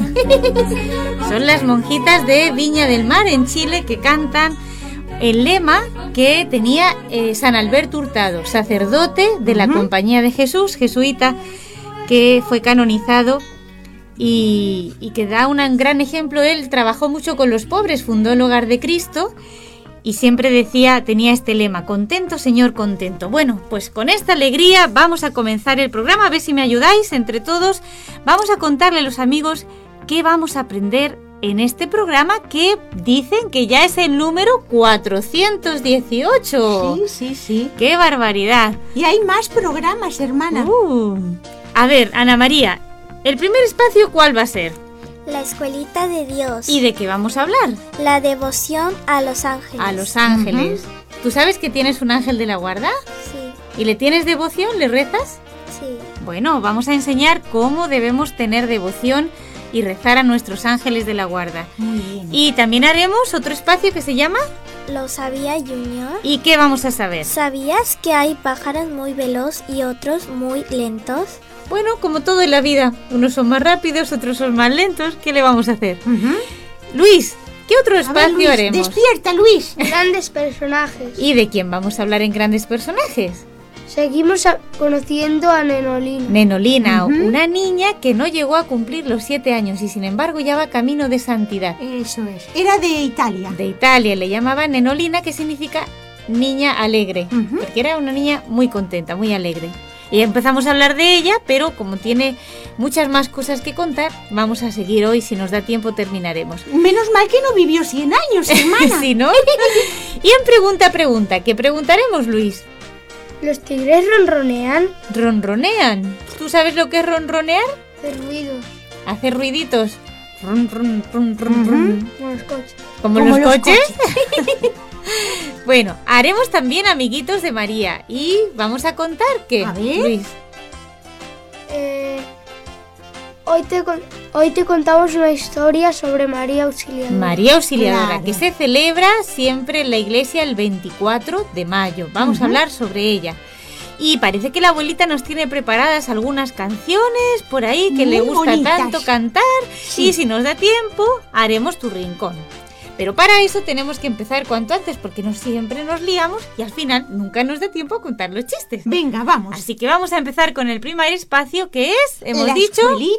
Son las monjitas de Viña del Mar, en Chile, que cantan el lema que tenía San Alberto Hurtado, sacerdote de la Compañía de Jesús, jesuita, que fue canonizado y que da un gran ejemplo. Él trabajó mucho con los pobres, fundó el Hogar de Cristo y siempre tenía este lema: contento, Señor, contento. Bueno, pues con esta alegría vamos a comenzar el programa. A ver si me ayudáis entre todos. Vamos a contarle a los amigos qué vamos a aprender en este programa, que dicen que ya es el número 418. Sí. ¡Qué barbaridad! Y hay más programas, hermana. A ver, Ana María, el primer espacio, ¿cuál va a ser? La escuelita de Dios. ¿Y de qué vamos a hablar? La devoción a los ángeles. A los ángeles. ¿Tú sabes que tienes un ángel de la guarda? Sí. ¿Y le tienes devoción? ¿Le rezas? Sí. Bueno, vamos a enseñar cómo debemos tener devoción y rezar a nuestros ángeles de la guarda. Muy bien. Y también haremos otro espacio que se llama... ¿Lo sabía, Junior? ¿Y qué vamos a saber? ¿Sabías que hay pájaros muy veloz y otros muy lentos? Bueno, como todo en la vida, unos son más rápidos, otros son más lentos. ¿Qué le vamos a hacer? Luis, ¿qué otro espacio Luis, haremos? ¡Despierta, Luis! Grandes personajes. ¿Y de quién vamos a hablar en grandes personajes? Seguimos conociendo a Nenolina. Nenolina, una niña que no llegó a cumplir los 7 años y sin embargo ya va camino de santidad. Eso es. Era de Italia. De Italia, le llamaban Nenolina, que significa niña alegre, porque era una niña muy contenta, muy alegre. Y empezamos a hablar de ella, pero como tiene muchas más cosas que contar, vamos a seguir hoy. Si nos da tiempo, terminaremos. Menos mal que no vivió 100 años, hermana. ¿Sí, no? Y en pregunta, ¿qué preguntaremos, Luis? ¿Los tigres ronronean? ¿Ronronean? ¿Tú sabes lo que es ronronear? Hacer ruidos. Hacer ruiditos. Rum, rum, rum, rum, rum. Como los coches. ¿Como los coches? Bueno, haremos también amiguitos de María. Y vamos a contar que... A ver. Luis. Hoy te contamos una historia sobre María Auxiliadora. María Auxiliadora, Claro. que se celebra siempre en la iglesia el 24 de mayo. Vamos a hablar sobre ella. Y parece que la abuelita nos tiene preparadas algunas canciones por ahí que Muy le gusta bonitas. tanto cantar. Sí. Y si nos da tiempo, haremos tu rincón. Pero para eso tenemos que empezar cuanto antes, porque no siempre nos liamos y al final nunca nos da tiempo a contar los chistes. Venga, vamos. Así que vamos a empezar con el primer espacio, que es, hemos La dicho... escuelita